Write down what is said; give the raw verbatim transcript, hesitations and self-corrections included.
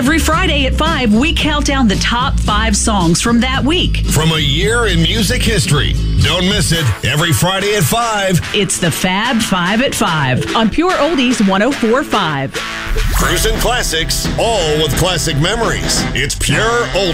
Every Friday at five, we count down the top five songs from that week. From a year in music history. Don't miss it. Every Friday at five. It's the Fab Five at five on Pure Oldies one oh four point five. Cruising Classics, all with classic memories. It's Pure Oldies.